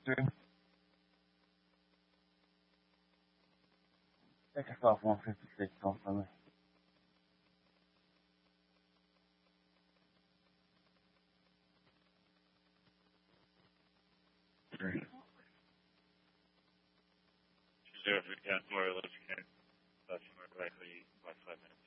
Take us off 156 on for me. Great. Yeah, more or less you can. That's more likely about 5 minutes.